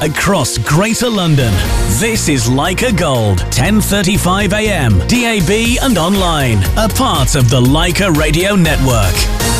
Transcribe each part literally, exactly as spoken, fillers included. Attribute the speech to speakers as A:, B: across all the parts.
A: across Greater London. This is Leica Gold, ten thirty-five a m, D A B and online, a part of the Leica Radio Network.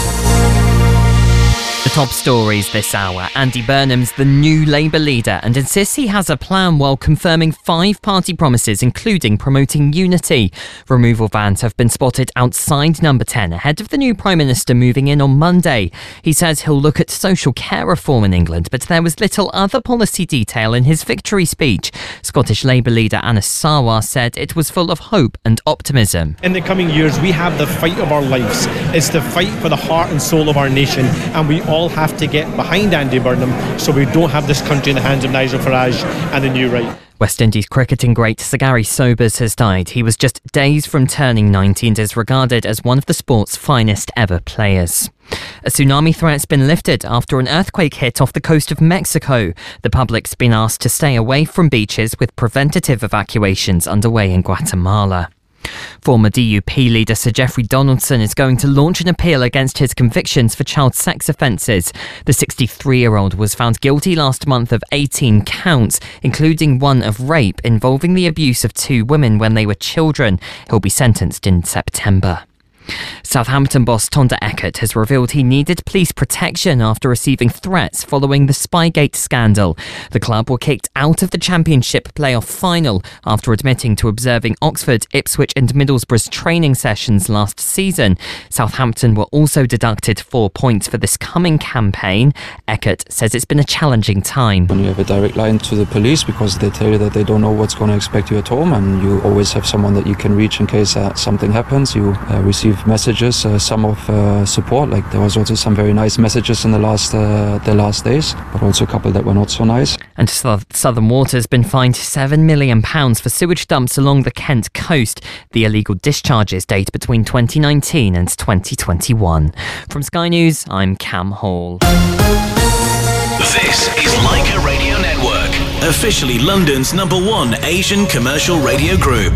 B: The top stories this hour. Andy Burnham's the new Labour leader and insists he has a plan while confirming five party promises, including promoting unity. Removal vans have been spotted outside Number ten ahead of the new Prime Minister moving in on Monday. He says he'll look at social care reform in England, but there was little other policy detail in his victory speech. Scottish Labour leader Anas Sarwar said it was full of hope and optimism.
C: In the coming years, we have the fight of our lives. It's the fight for the heart and soul of our nation, and we all have to get behind Andy Burnham so we don't have this country in the hands of Nigel Farage and the new right.
B: West Indies cricketing great Sir Gary Sobers has died. He was just days from turning ninety and is regarded as one of the sport's finest ever players. A tsunami threat's been lifted after an earthquake hit off the coast of Mexico. The public's been asked to stay away from beaches, with preventative evacuations underway in Guatemala. Former D U P leader Sir Geoffrey Donaldson is going to launch an appeal against his convictions for child sex offences. The sixty-three-year-old was found guilty last month of eighteen counts, including one of rape involving the abuse of two women when they were children. He'll be sentenced in September. Southampton boss Tonda Eckert has revealed he needed police protection after receiving threats following the Spygate scandal. The club were kicked out of the Championship playoff final after admitting to observing Oxford, Ipswich and Middlesbrough's training sessions last season. Southampton were also deducted four points for this coming campaign. Eckert says it's been a challenging time.
D: When you have a direct line to the police, because they tell you that they don't know what's going to expect you at home, and you always have someone that you can reach in case uh, something happens. You uh, receive messages, uh, some of uh, support, like there was also some very nice messages in the last uh, the last days, but also a couple that were not so nice.
B: And Southern Water's been fined seven million pounds for sewage dumps along the Kent coast. The illegal discharges date between twenty nineteen and twenty twenty-one. From Sky News, I'm Cam Hall.
A: This is Leica Radio Network, officially London's number one Asian commercial radio group.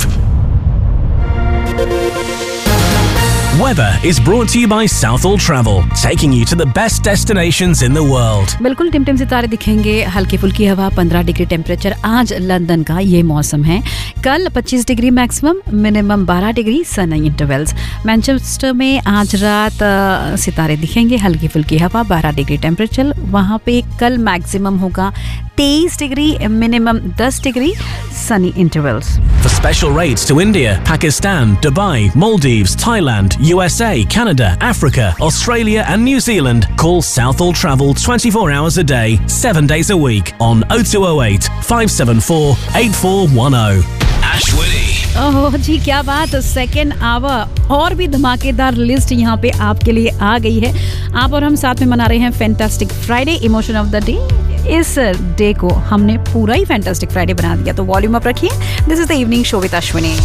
A: Weather is brought to you by Southall Travel, taking you to the best destinations in the world.
E: बिल्कुल टिमटिम सितारे दिखेंगे, हल्की फुल्की हवा, पंद्रह degree temperature आज London का ये मौसम है. कल पच्चीस डिग्री मैक्सिमम, मिनिमम बारह डिग्री सनी इंटरवल्स. मैनचेस्टर में आज रात सितारे दिखेंगे, हल्की फुल्की हवा, बारह डिग्री टेम्परेचर. वहाँ पे कल मैक्सिमम होगा तेईस डिग्री, मिनिमम दस degree, Sunny intervals.
A: For special rates to India, Pakistan, Dubai, Maldives, Thailand, U S A, Canada, Africa, Australia and New Zealand, call Southall Travel twenty-four hours a day, seven days a week on oh two oh eight, five seven four, eight four one oh. Ashwini.
E: ओह जी क्या बात. Second hour और भी धमाकेदार list यहाँ पे आपके लिए आ गई है. आप और हम साथ में मना रहे हैं fantastic Friday, emotion of the day. इस डे को हमने पूरा ही फैंटास्टिक फ्राइडे बना दिया, तो वॉल्यूम अप रखिए. This is the evening show with Ashwini.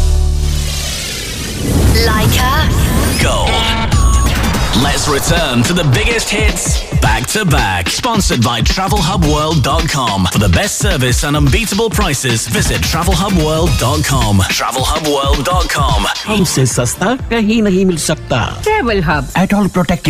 F: Leica
A: Gold. Let's return to the biggest hits back to back. Sponsored by travel hub world dot com. For the best service and unbeatable prices, visit travel hub world dot com. travel hub world dot com.
G: हमसे सस्ता कहीं नहीं मिल सकता.
H: Travel Hub.
G: At all protected.